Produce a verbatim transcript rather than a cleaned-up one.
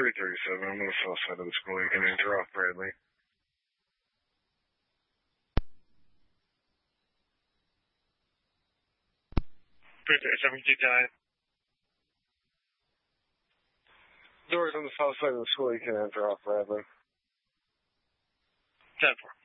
three thirty-seven. I'm on the south side of the school. You can enter off Bradley. three thirty-seven, G ten. Doors on the south side of the school. You can enter off Bradley. ten four.